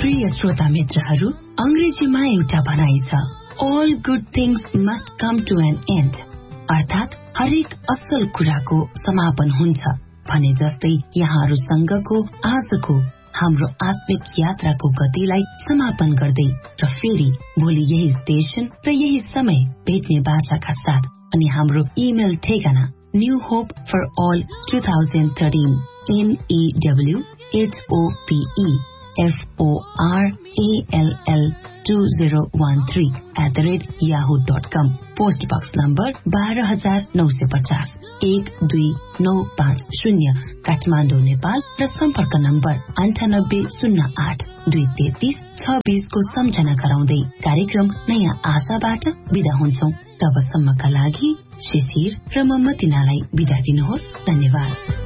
प्रिय श्रोता मित्रहरू, अंग्रेजीमा एउटा भनाइ छ, all good things must come to an end, अर्थात हरेक असल कुराको समापन हुन्छ भने जस्तै यहाँहरूसँगको आजको हाम्रो आत्मिक यात्राको गतिलाई समापन गर्दै र फेरि भोलि यही स्टेशन र यही समय भेट्ने बाचाका साथ अनि हाम्रो इमेल ठेगाना New Hope for All 2013 NEWHOPEFORALL2013 post box number 12950 12950 Kathmandu Nepal र सम्पर्क नम्बर 9808 233 को सम्झना गराउँदै कार्यक्रम नयाँ आशाबाट बिदा हुन्छौं। तबसम्मका लागि शिशिर र मम्मतिनालाई बिदा दिनुहोस्। धन्यवाद।